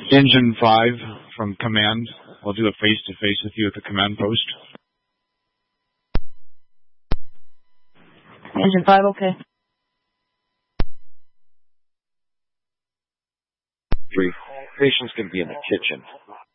Engine 5 from command. I'll do a face-to-face with you at the command post. Engine 5, okay. 3. Patient's going to be in the kitchen.